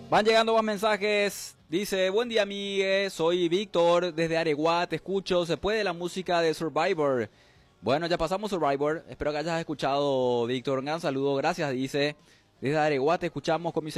Van llegando más mensajes. Dice, buen día, amigues. Soy Víctor desde Areguá. Te escucho. ¿Se puede la música de Survivor? Bueno, ya pasamos Survivor. Espero que hayas escuchado, Víctor. Un gran saludo. Gracias, dice. Desde Areguá te escuchamos con mi